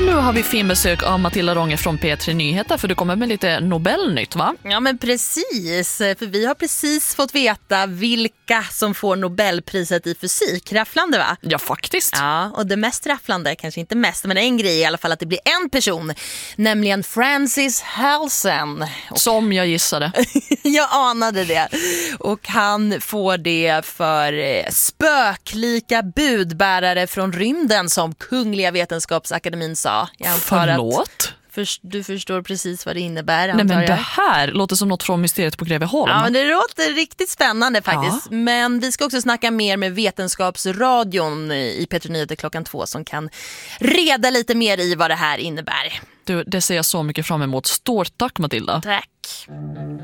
nu har vi fin besök av Matilda Ronge från P3 Nyheter, för du kommer med lite Nobelnytt, va? Ja, men precis, för vi har precis fått veta vilka som får Nobelpriset i fysik. Rafflande, va? Ja, faktiskt. Ja, och det mest rafflande, kanske inte mest, men en grej i alla fall, att det blir en person, nämligen Francis Halsen. Som jag gissade. Jag anade det. Och han får det för spöklika budbärare från rymden, som Kungliga Vetenskapsakademin sa. Jag antar Förlåt? Du förstår precis vad det innebär, Nej, men jag. det här låter som något från Mysteriet på Greveholm. Ja, men det låter riktigt spännande faktiskt. Ja. Men vi ska också snacka mer med Vetenskapsradion i P3 Nyheter 2:00 som kan reda lite mer i vad det här innebär. Du, det ser jag så mycket fram emot. Stort tack, Matilda. Tack.